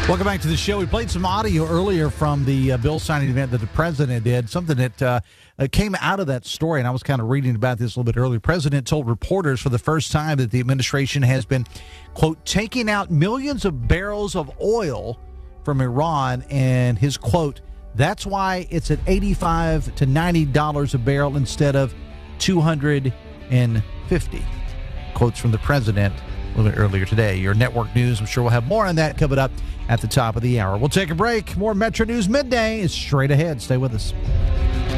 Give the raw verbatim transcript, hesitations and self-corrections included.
Welcome back to the show. We played some audio earlier from the uh, bill signing event that the president did, something that uh, came out of that story, and I was kind of reading about this a little bit earlier. The president told reporters for the first time that the administration has been, quote, taking out millions of barrels of oil from Iran, and his quote, that's why it's at eighty-five to ninety dollars a barrel instead of two hundred fifty. Quotes from the president a little bit earlier today. Your network news, I'm sure we'll have more on that coming up at the top of the hour. We'll take a break. More Metro News Midday is straight ahead. Stay with us.